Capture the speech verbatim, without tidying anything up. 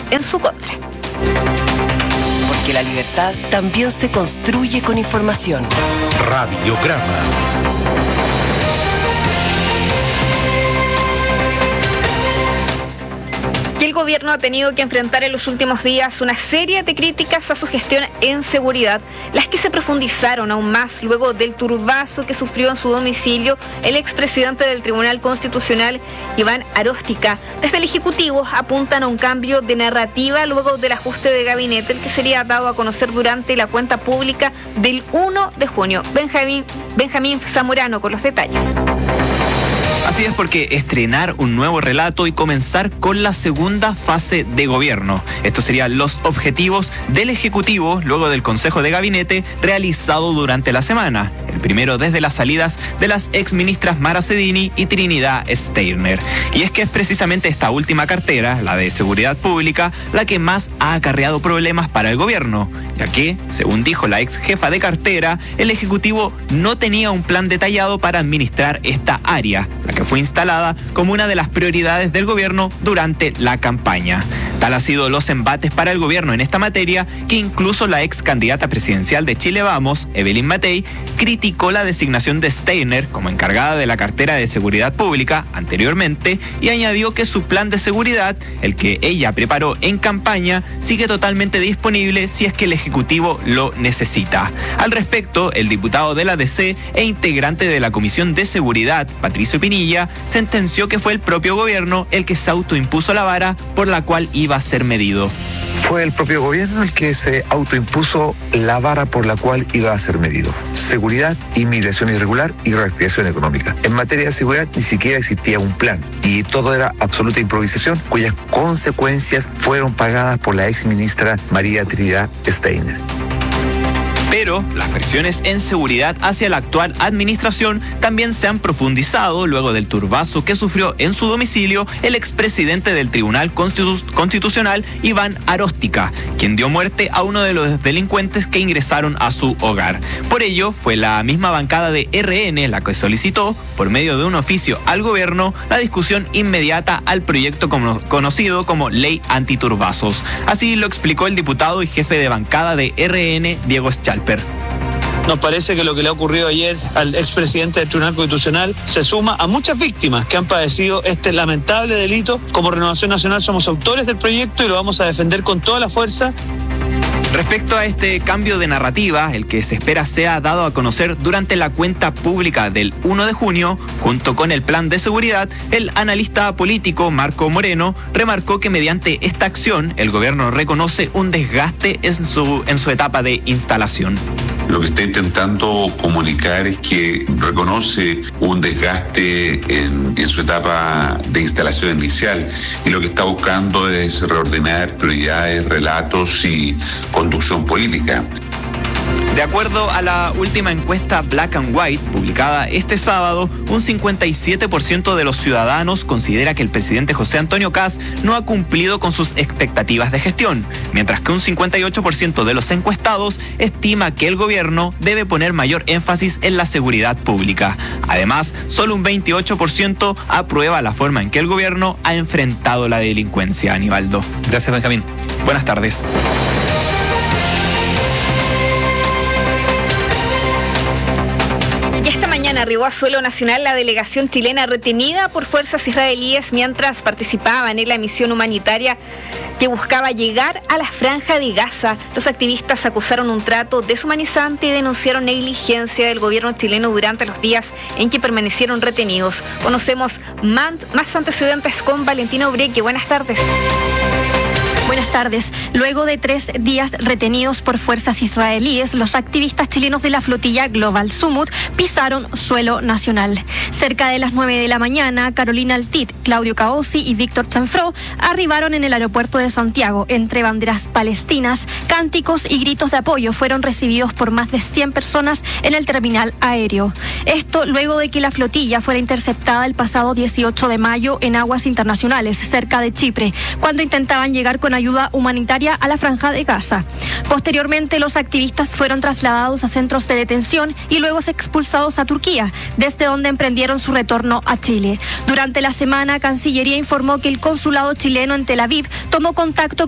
en su contra. Porque la libertad también se construye con información. Radiograma. Y el gobierno ha tenido que enfrentar en los últimos días una serie de críticas a su gestión en seguridad, las que se profundizaron aún más luego del turbazo que sufrió en su domicilio el expresidente del Tribunal Constitucional, Iván Aróstica. Desde el Ejecutivo apuntan a un cambio de narrativa luego del ajuste de gabinete, el que sería dado a conocer durante la cuenta pública del uno de junio. Benjamín, Benjamín Zamorano con los detalles. Así es, porque estrenar un nuevo relato y comenzar con la segunda fase de gobierno. Estos serían los objetivos del Ejecutivo luego del Consejo de Gabinete realizado durante la semana. El primero desde las salidas de las exministras Mara Cedini y Trinidad Steiner. Y es que es precisamente esta última cartera, la de Seguridad Pública, la que más ha acarreado problemas para el gobierno, ya que, según dijo la ex jefa de cartera, el Ejecutivo no tenía un plan detallado para administrar esta área, la que fue instalada como una de las prioridades del gobierno durante la campaña. Tal ha sido los embates para el gobierno en esta materia que incluso la ex candidata presidencial de Chile Vamos, Evelyn Matei, criticó la designación de Steiner como encargada de la cartera de Seguridad Pública anteriormente y añadió que su plan de seguridad, el que ella preparó en campaña, sigue totalmente disponible si es que el Ejecutivo lo necesita. Al respecto, el diputado de la D C e integrante de la Comisión de Seguridad, Patricio Pinilla, sentenció que fue el propio gobierno el que se autoimpuso la vara por la cual iba a ser medido. Fue el propio gobierno el que se autoimpuso la vara por la cual iba a ser medido. Seguridad, inmigración irregular y reactivación económica. En materia de seguridad ni siquiera existía un plan y todo era absoluta improvisación, cuyas consecuencias fueron pagadas por la ex ministra María Trinidad Steiner. Pero las presiones en seguridad hacia la actual administración también se han profundizado luego del turbazo que sufrió en su domicilio el expresidente del Tribunal Constitu- Constitucional, Iván Aróstica, quien dio muerte a uno de los delincuentes que ingresaron a su hogar. Por ello, fue la misma bancada de R N la que solicitó, por medio de un oficio al gobierno, la discusión inmediata al proyecto como, conocido como Ley Antiturbazos. Así lo explicó el diputado y jefe de bancada de R N, Diego Schalper. Nos parece que lo que le ha ocurrido ayer al expresidente del Tribunal Constitucional se suma a muchas víctimas que han padecido este lamentable delito. Como Renovación Nacional somos autores del proyecto y lo vamos a defender con toda la fuerza. Respecto a este cambio de narrativa, el que se espera sea dado a conocer durante la cuenta pública del uno de junio, junto con el plan de seguridad, el analista político Marco Moreno remarcó que mediante esta acción el gobierno reconoce un desgaste en su, en su etapa de instalación. Lo que está intentando comunicar es que reconoce un desgaste en, en su etapa de instalación inicial y lo que está buscando es reordenar prioridades, relatos y conducción política. De acuerdo a la última encuesta Black and White, publicada este sábado, un cincuenta y siete por ciento de los ciudadanos considera que el presidente José Antonio Kast no ha cumplido con sus expectativas de gestión, mientras que un cincuenta y ocho por ciento de los encuestados estima que el gobierno debe poner mayor énfasis en la seguridad pública. Además, solo un veintiocho por ciento aprueba la forma en que el gobierno ha enfrentado la delincuencia. Aníbaldo. Gracias, Benjamín. Buenas tardes. Arribó a suelo nacional la delegación chilena retenida por fuerzas israelíes mientras participaban en la misión humanitaria que buscaba llegar a la franja de Gaza. Los activistas acusaron un trato deshumanizante y denunciaron negligencia del gobierno chileno durante los días en que permanecieron retenidos. Conocemos más antecedentes con Valentina Obreque. Buenas tardes. Buenas tardes. Luego de tres días retenidos por fuerzas israelíes, los activistas chilenos de la flotilla Global Sumut pisaron suelo nacional. Cerca de las nueve de la mañana, Carolina Altit, Claudio Caosi y Víctor Chanfró arribaron en el aeropuerto de Santiago. Entre banderas palestinas, cánticos y gritos de apoyo fueron recibidos por más de cien personas en el terminal aéreo. Esto luego de que la flotilla fuera interceptada el pasado dieciocho de mayo en aguas internacionales, cerca de Chipre, cuando intentaban llegar con ayuda humanitaria a la franja de Gaza. Posteriormente, los activistas fueron trasladados a centros de detención y luego expulsados a Turquía, desde donde emprendieron su retorno a Chile. Durante la semana, Cancillería informó que el consulado chileno en Tel Aviv tomó contacto